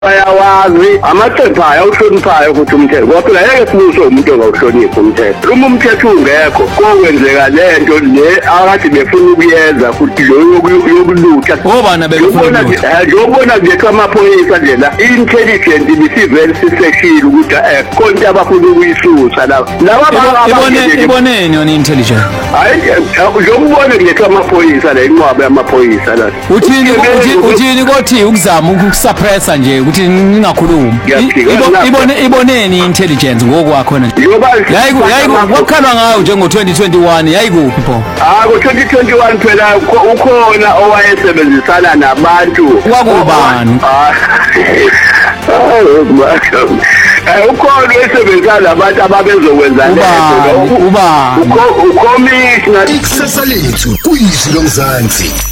bayawazi amacepha ayawuhloniphayo ukuthi umthetho ngoba ngeke sibuswe umuntu ongawuhloniphi umthetho. Uma umthetho ungekho kokwenzeka lento le akade befuna ukuyenza futhi lo yokulutha obana befuna ukubona nje amaphoyisa nje la intelligent ibisivele siseshile ukuthi konke abafuna ukuyisusa la iboneni yona intelligent hayi ngiyobona nje amaphoyisa la inqwaba yamaphoyisa la uthini kothi ukuzama ukusuppressa nje ukuthi ningakhulumi iboneni intelligence ngokwakho na wakukhalwa ngayo njengo 2021 yayikuphi pho ngo 2021 phela ukhona owayesebenzisana nabantu kwakubani ukhona oyesebenzisana nabantu ababezokwenza lento uba ukhomishna ikusasa lethu kuyizwi lomzansi.